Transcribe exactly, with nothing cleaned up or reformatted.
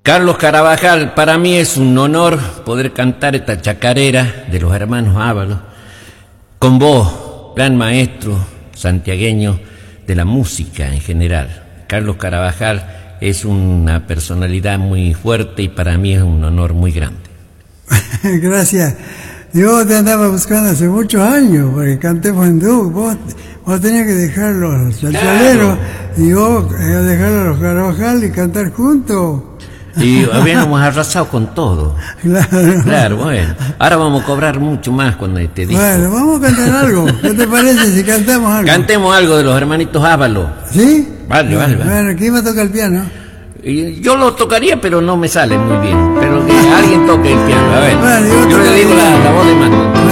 Carlos Carabajal, para mí es un honor poder cantar esta chacarera de los hermanos Ábalos con vos, gran maestro santiagueño de la música en general. Carlos Carabajal es una personalidad muy fuerte y para mí es un honor muy grande. Gracias. Yo te andaba buscando hace muchos años, porque cantemos en dúo. Vos, vos tenías que dejarlo a los chalchaleros, claro, y vos eh, dejarlo a los Carabajal y cantar juntos. Y habíamos arrasado con todo. Claro. Claro, bueno. Ahora vamos a cobrar mucho más cuando te digo. Bueno, vamos a cantar algo. ¿Qué te parece si cantamos algo? Cantemos algo de los hermanitos Ábalos. ¿Sí? Vale, vale, vale. Bueno, ¿quién va a tocar el piano? Y yo lo tocaría, pero no me sale muy bien. Pero que alguien toque el piano. A ver, bueno, yo, yo le digo la, la voz de mando.